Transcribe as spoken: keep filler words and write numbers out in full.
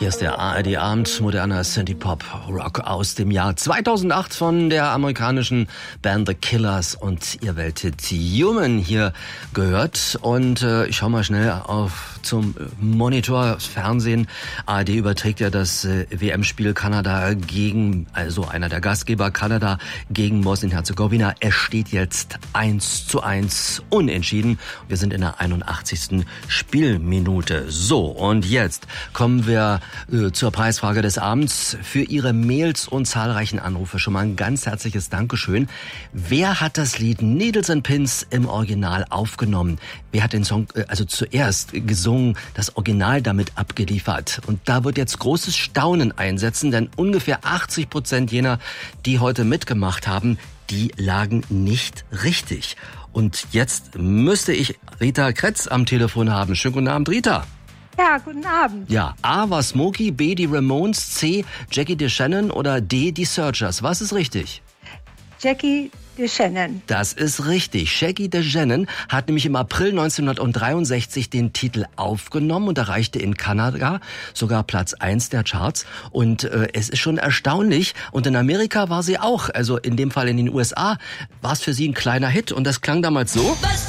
Hier ist der A R D-Abend, moderner Synthie-Pop-Rock aus dem Jahr zweitausendacht von der amerikanischen Band The Killers und ihr Welthit Human hier gehört. Und äh, ich schau mal schnell auf zum Monitor, das Fernsehen. A R D überträgt ja das äh, W M-Spiel Kanada gegen, also einer der Gastgeber, Kanada gegen Bosnien-Herzegowina. Es steht jetzt eins zu eins unentschieden. Wir sind in der einundachtzigsten Spielminute. So, und jetzt kommen wir äh, zur Preisfrage des Abends. Für Ihre Mails und zahlreichen Anrufe schon mal ein ganz herzliches Dankeschön. Wer hat das Lied Needles and Pins im Original aufgenommen? Wer hat den Song äh, also zuerst gesungen, das Original damit abgeliefert? Und da wird jetzt großes Staunen einsetzen, denn ungefähr achtzig Prozent jener, die heute mitgemacht haben, die lagen nicht richtig. Und jetzt müsste ich Rita Kretz am Telefon haben. Schönen guten Abend, Rita. Ja, guten Abend. Ja, A war Smokey, B die Ramones, C Jackie DeShannon oder D die Searchers. Was ist richtig? Jackie DeShannon. Das ist richtig. Jackie DeShannon hat nämlich im April neunzehnhundertdreiundsechzig den Titel aufgenommen und erreichte in Kanada sogar Platz eins der Charts. Und äh, es ist schon erstaunlich. Und in Amerika war sie auch, also in dem Fall in den U S A, war es für sie ein kleiner Hit. Und das klang damals so.